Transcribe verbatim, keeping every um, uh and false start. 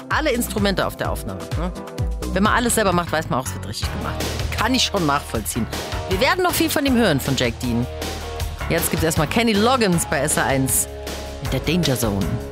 alle Instrumente auf der Aufnahme. Ne? Wenn man alles selber macht, weiß man auch, es wird richtig gemacht. Kann ich schon nachvollziehen. Wir werden noch viel von ihm hören, von Jack Dean. Jetzt gibt es erstmal Kenny Loggins bei S R eins mit der Danger Zone.